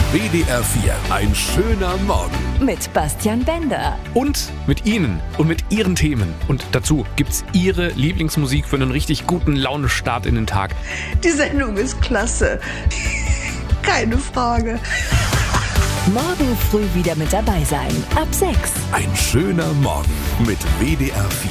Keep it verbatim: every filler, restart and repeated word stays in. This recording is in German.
W D R vier, ein schöner Morgen. Mit Bastian Bender. Und mit Ihnen und mit Ihren Themen. Und dazu gibt's Ihre Lieblingsmusik für einen richtig guten Laune-Start in den Tag. Die Sendung ist klasse. Keine Frage. Morgen früh wieder mit dabei sein. Ab sechs. Ein schöner Morgen mit W D R vier.